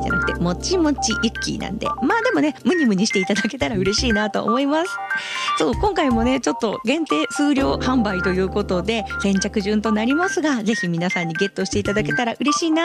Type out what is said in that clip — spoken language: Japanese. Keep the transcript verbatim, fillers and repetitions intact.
じゃなくてもちもちユッキーなんで、まあでもねムニムニしていただけたら嬉しいなと思います。そう今回もねちょっと限定数量販売ということで先着順となりますが、ぜひ皆さんにゲットしていただけたら嬉しいな